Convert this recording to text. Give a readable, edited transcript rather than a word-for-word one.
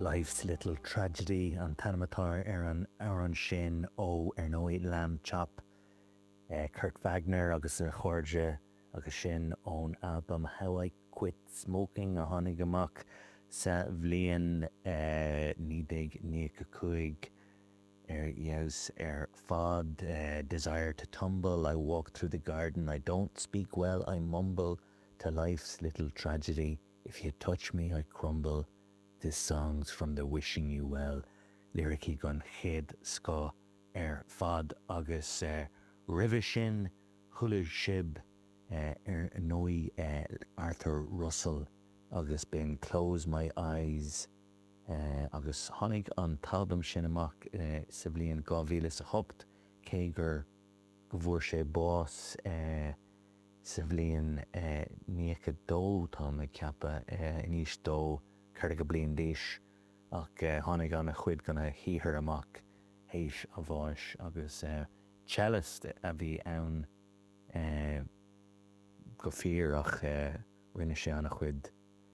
Life's Little Tragedy an tanamatár ar an sin ó Nóí Lamb Chop, Kurt Wagner agus a chuirde agus sin ón album How I Quit Smoking a tháinig amach sa bhliain 1995 Yaus fad Desire to Tumble, I Walk Through the Garden, I Don't Speak Well, I Mumble, to Life's Little Tragedy, If You Touch Me, I Crumble. This song's from the Wishing You Well lyricí gon chéad scá fad agus ribh sin chualadh sib Nóí Arthur Russell agus bin Close My Eyes agus tháinig an talbam sin amach sa bhliain 2008 cé gur go bhfuair sé bás sa bhliain 92 tá na ceappa níos dó chuir go bliain d'aois ach tháinig an a chuid gona híthar amach héis a bháis agus cellist a bhí ann go fíor ach rinne sé an a chuid